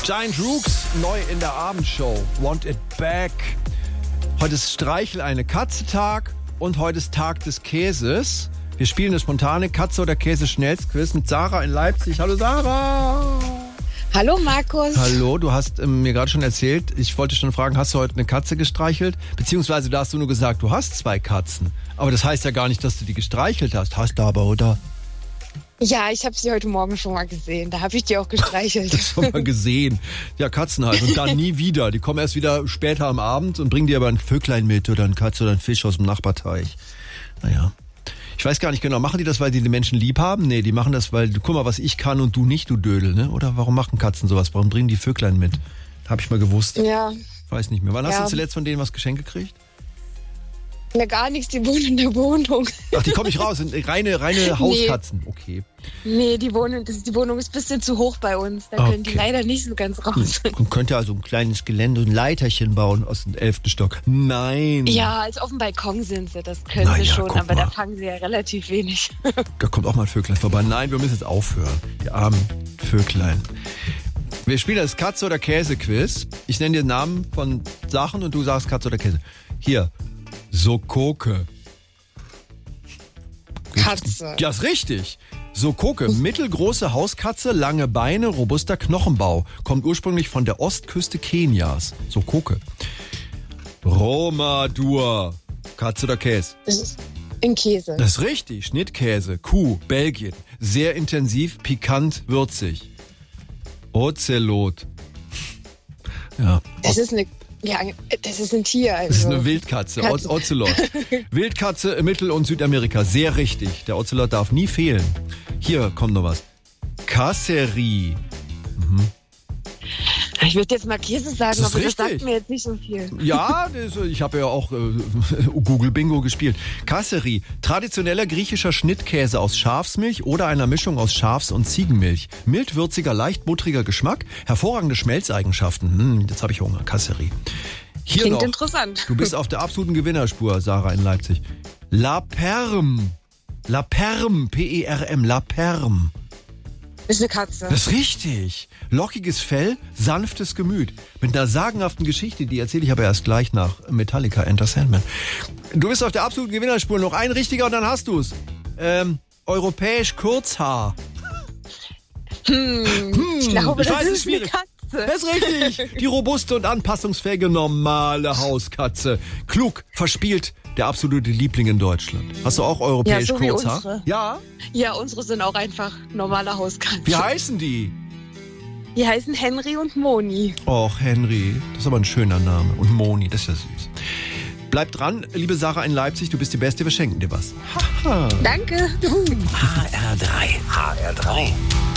Giant Rooks, neu in der Abendshow. Want it back. Heute ist Streichel eine Katze-Tag und heute ist Tag des Käses. Wir spielen eine spontane Katze- oder Käse-Schnellsquiz mit Sarah in Leipzig. Hallo Sarah! Hallo Markus. Hallo, du hast mir gerade schon erzählt, ich wollte schon fragen, hast du heute eine Katze gestreichelt? Beziehungsweise da hast du nur gesagt, du hast 2 Katzen. Aber das heißt ja gar nicht, dass du die gestreichelt hast. Hast du aber, oder? Ja, ich habe sie heute Morgen schon mal gesehen. Da habe ich die auch gestreichelt. Schon mal gesehen. Ja, Katzen halt. Und dann nie wieder. Die kommen erst wieder später am Abend und bringen dir aber ein Vöglein mit oder eine Katze oder einen Fisch aus dem Nachbarteich. Naja. Ich weiß gar nicht genau, machen die das, weil die Menschen lieb haben? Nee, die machen das, weil, guck mal, was ich kann und du nicht, du Dödel, ne? Oder warum machen Katzen sowas? Warum bringen die Vöglein mit? Hab ich mal gewusst. Ja. Weiß nicht mehr. Wann hast du zuletzt von denen was geschenkt gekriegt? Ja, gar nichts, die wohnen in der Wohnung. Ach, die kommen nicht raus, sind reine Hauskatzen. Okay. Nee, die Wohnung ist ein bisschen zu hoch bei uns. Da können die leider nicht so ganz raus. Man könnte also ein kleines Gelände, ein Leiterchen bauen aus dem 11. Stock. Nein. Ja, als auf dem Balkon sind sie, das können sie schon, aber da fangen sie ja relativ wenig. Da kommt auch mal ein Vöglein vorbei. Nein, wir müssen jetzt aufhören. Die armen Vöglein. Wir spielen das Katze- oder Käse-Quiz. Ich nenne dir Namen von Sachen und du sagst Katze oder Käse. Hier. Sokoke. Katze. Ja, ist richtig. Sokoke, mittelgroße Hauskatze, lange Beine, robuster Knochenbau. Kommt ursprünglich von der Ostküste Kenias. Sokoke. Romadur. Katze oder Käse? In Käse. Das ist richtig. Schnittkäse. Kuh, Belgien. Sehr intensiv, pikant, würzig. Ozelot. Ja. Das ist ein Tier. Also. Das ist eine Wildkatze, Ocelot. Wildkatze in Mittel- und Südamerika, sehr richtig. Der Ocelot darf nie fehlen. Hier kommt noch was. Kasserie. Ich würde jetzt mal Käse sagen, das aber das sagt mir jetzt nicht so viel. Ja, ich habe ja auch Google Bingo gespielt. Kasserie, traditioneller griechischer Schnittkäse aus Schafsmilch oder einer Mischung aus Schafs- und Ziegenmilch. Mildwürziger, leicht buttriger Geschmack, hervorragende Schmelzeigenschaften. Jetzt habe ich Hunger. Kasserie. Hier klingt noch. Interessant. Du bist auf der absoluten Gewinnerspur, Sarah in Leipzig. La Perm. La Perm, P-E-R-M, La Perm. Ist eine Katze. Das ist richtig. Lockiges Fell, sanftes Gemüt. Mit einer sagenhaften Geschichte, die erzähle ich aber erst gleich nach Metallica, Enter Sandman. Du bist auf der absoluten Gewinnerspur. Noch ein richtiger und dann hast du's. Europäisch Kurzhaar. Ich glaube, das ist eine Katze. Das ist richtig. Die robuste und anpassungsfähige normale Hauskatze. Klug, verspielt, der absolute Liebling in Deutschland. Hast du auch europäisch so Kurzhaar? Unsere. Ja? Ja, unsere sind auch einfach normale Hauskatzen. Wie heißen die? Die heißen Henry und Moni. Och, Henry. Das ist aber ein schöner Name. Und Moni, das ist ja süß. Bleib dran, liebe Sarah in Leipzig. Du bist die Beste, wir schenken dir was. Danke. HR3.